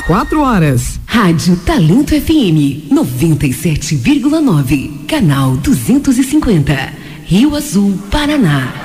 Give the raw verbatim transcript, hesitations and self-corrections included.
quatro horas. Rádio Talento F M noventa e sete vírgula nove, canal duzentos e cinquenta, Rio Azul, Paraná.